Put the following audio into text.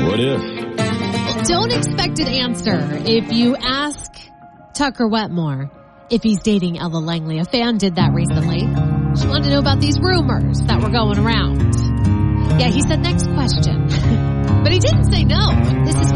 What if? Don't expect an answer if you ask Tucker Wetmore if he's dating Ella Langley. A fan did that recently. She wanted to know about these rumors that were going around. Yeah, he said next question. But he didn't say no. This is